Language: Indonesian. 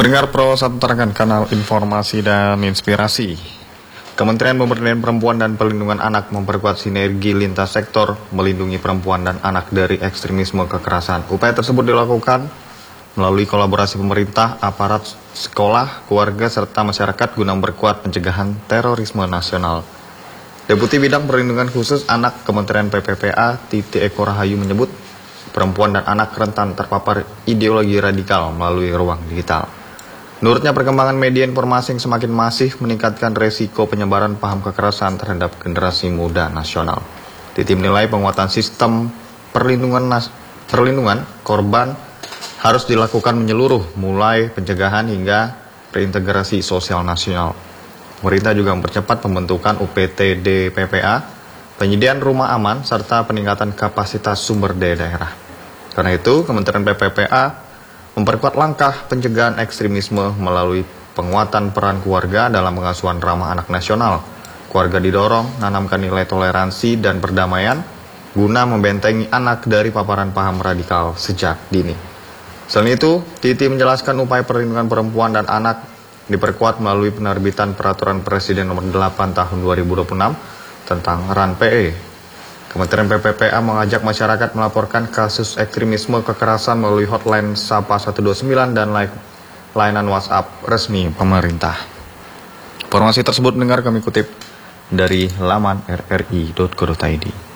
Pendengar Pro 1 Tarakan, kanal informasi dan inspirasi. Kementerian Pemberdayaan Perempuan dan Perlindungan Anak memperkuat sinergi lintas sektor melindungi perempuan dan anak dari ekstremisme kekerasan. Upaya tersebut dilakukan melalui kolaborasi pemerintah, aparat, sekolah, keluarga, serta masyarakat guna memperkuat pencegahan terorisme nasional. Deputi Bidang Perlindungan Khusus Anak Kementerian PPPA, Titi Eko Rahayu menyebut perempuan dan anak rentan terpapar ideologi radikal melalui ruang digital. Menurutnya, perkembangan media informasi yang semakin masif meningkatkan resiko penyebaran paham kekerasan terhadap generasi muda nasional. Titi menilai penguatan sistem perlindungan korban harus dilakukan menyeluruh, mulai pencegahan hingga reintegrasi sosial nasional. Pemerintah juga mempercepat pembentukan UPTD PPA, penyediaan rumah aman, serta peningkatan kapasitas sumber daya daerah. Karena itu, Kementerian PPPA memperkuat langkah pencegahan ekstremisme melalui penguatan peran keluarga dalam pengasuhan ramah anak nasional. Keluarga didorong menanamkan nilai toleransi dan perdamaian guna membentengi anak dari paparan paham radikal sejak dini. Selain itu, Titi menjelaskan upaya perlindungan perempuan dan anak diperkuat melalui penerbitan Peraturan Presiden Nomor 8 Tahun 2026 tentang RAN-PE. Kementerian PPPA mengajak masyarakat melaporkan kasus ekstremisme kekerasan melalui hotline Sapa 129 dan layanan WhatsApp resmi pemerintah. Informasi tersebut mendengar kami kutip dari laman rri.co.id.